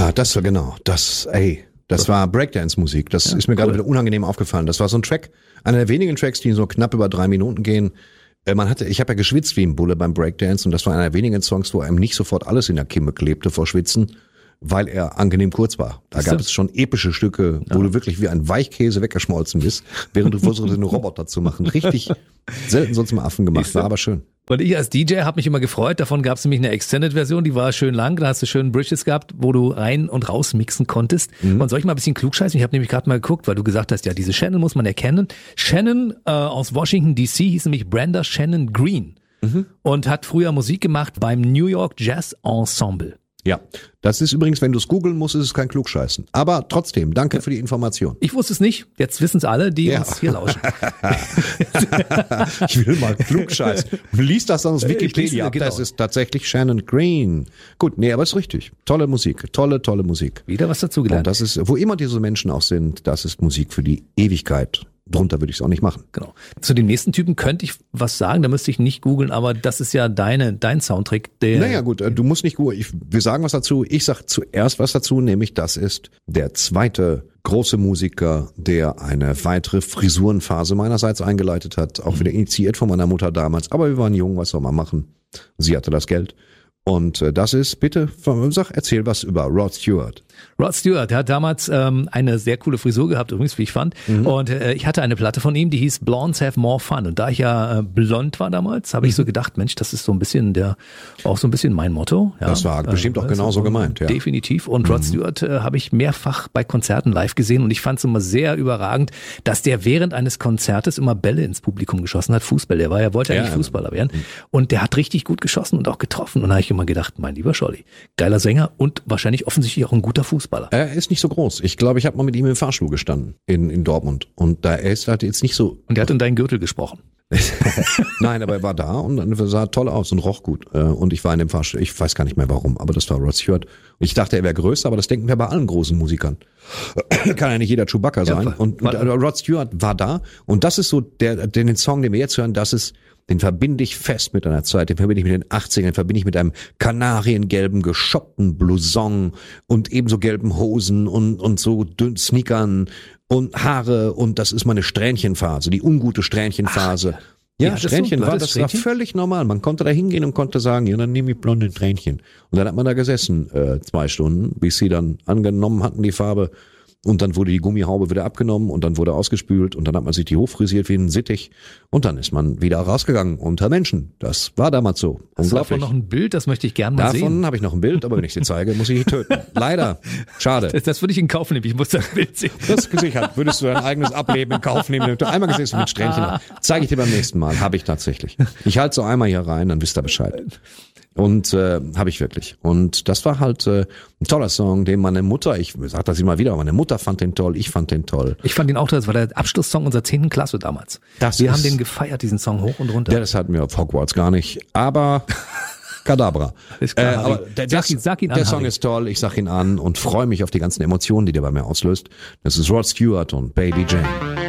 Das war genau, das war Breakdance-Musik. Das ist mir gerade wieder unangenehm aufgefallen. Das war so ein Track, einer der wenigen Tracks, die so knapp über 3 Minuten gehen. Ich habe ja geschwitzt wie ein Bulle beim Breakdance und das war einer der wenigen Songs, wo einem nicht sofort alles in der Kimme klebte vor Schwitzen, weil er angenehm kurz war. Da gab es schon epische Stücke, wo du wirklich wie ein Weichkäse weggeschmolzen bist, während du versuchst, einen Roboter zu machen. Richtig selten sonst mal Affen gemacht, war aber schön. Und ich als DJ habe mich immer gefreut, davon gab es nämlich eine Extended-Version, die war schön lang, da hast du schön Bridges gehabt, wo du rein und raus mixen konntest. Und soll ich mal ein bisschen klugscheißen? Ich habe nämlich gerade mal geguckt, weil du gesagt hast, ja, diese Shannon muss man erkennen. Shannon aus Washington D.C. hieß nämlich Brenda Shannon Green und hat früher Musik gemacht beim New York Jazz Ensemble. Ja, das ist übrigens, wenn du es googeln musst, ist es kein Klugscheißen. Aber trotzdem, danke für die Information. Ich wusste es nicht, jetzt wissen es alle, die uns hier lauschen. Ich will mal klugscheißen. Lies das dann aus Wikipedia. Genau. Das ist tatsächlich Shannon Green. Gut, nee, aber ist richtig. Tolle Musik, tolle Musik. Wieder was dazugelernt. Und das ist, wo immer diese Menschen auch sind, das ist Musik für die Ewigkeit. Drunter würde ich es auch nicht machen. Genau. Zu dem nächsten Typen könnte ich was sagen, da müsste ich nicht googeln, aber das ist ja dein Soundtrack. Naja gut, du musst nicht googeln. Wir sagen was dazu. Ich sag zuerst was dazu, nämlich das ist der zweite große Musiker, der eine weitere Frisurenphase meinerseits eingeleitet hat. Auch wieder initiiert von meiner Mutter damals. Aber wir waren jung, was soll man machen? Sie hatte das Geld. Und das ist, bitte, erzähl was über Rod Stewart. Rod Stewart, der hat damals eine sehr coole Frisur gehabt, übrigens, wie ich fand. Und ich hatte eine Platte von ihm, die hieß Blondes Have More Fun. Und da ich ja blond war damals, habe ich so gedacht, Mensch, das ist so ein bisschen auch so ein bisschen mein Motto. Ja, das war bestimmt auch genauso gemeint, ja. Definitiv. Und Rod Stewart habe ich mehrfach bei Konzerten live gesehen und ich fand es immer sehr überragend, dass der während eines Konzertes immer Bälle ins Publikum geschossen hat, Fußball. Er wollte ja nicht Fußballer werden. Und der hat richtig gut geschossen und auch getroffen. Und da habe ich immer gedacht, mein lieber Scholli, geiler Sänger und wahrscheinlich offensichtlich auch ein guter Fußballer. Er ist nicht so groß. Ich glaube, ich habe mal mit ihm im Fahrstuhl gestanden in Dortmund. Und er ist halt jetzt nicht so... Und er hat in deinen Gürtel gesprochen. Nein, aber er war da und sah toll aus und roch gut. Und ich war in dem Fahrstuhl, ich weiß gar nicht mehr warum, aber das war Rod Stewart. Und ich dachte, er wäre größer, aber das denken wir bei allen großen Musikern. Kann ja nicht jeder Chewbacca sein. Und Rod Stewart war da und das ist so den Song, den wir jetzt hören, den verbinde ich fest mit einer Zeit, den verbinde ich mit den 80ern, den verbinde ich mit einem kanariengelben, geschoppten Blouson und ebenso gelben Hosen und so dünnen Sneakern und Haare und das ist meine Strähnchenphase, die ungute Strähnchenphase. Ja, Strähnchen das war völlig normal. Man konnte da hingehen und konnte sagen, ja, dann nehme ich blonde Strähnchen. Und dann hat man da gesessen 2 Stunden, bis sie dann angenommen hatten, die Farbe. Und dann wurde die Gummihaube wieder abgenommen und dann wurde ausgespült und dann hat man sich die hochfrisiert wie ein Sittich und dann ist man wieder rausgegangen unter Menschen. Das war damals so. Hast du davon noch ein Bild? Das möchte ich gerne mal sehen. Davon habe ich noch ein Bild, aber wenn ich sie zeige, muss ich dich töten. Leider. Schade. Das würde ich in Kauf nehmen. Ich muss das Bild sehen. Das gesichert. Würdest du dein eigenes Ableben in Kauf nehmen, wenn du einmal gesessen mit Strähnchen hast. Zeige ich dir beim nächsten Mal. Habe ich tatsächlich. Ich halte so einmal hier rein, dann wisst ihr Bescheid. Und habe ich wirklich. Und das war halt ein toller Song, den meine Mutter, ich sag das immer wieder, meine Mutter fand den toll, ich fand den toll. Ich fand ihn auch, das war der Abschlusssong unserer 10. Klasse damals. Wir haben den gefeiert, diesen Song hoch und runter. Ja, das hatten wir auf Hogwarts gar nicht, aber Kadabra. Ist klar, aber sag ihn an, der Song Harry. ist toll, ich sag ihn an und freue mich auf die ganzen Emotionen, die der bei mir auslöst. Das ist Rod Stewart und Baby Jane.